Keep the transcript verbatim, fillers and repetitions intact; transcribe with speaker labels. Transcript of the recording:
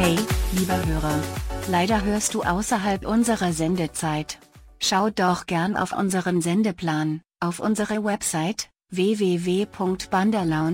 Speaker 1: Hey, lieber Hörer. Leider hörst du außerhalb unserer Sendezeit. Schau doch gern auf unseren Sendeplan, auf unsere Website w w w punkt banderlounge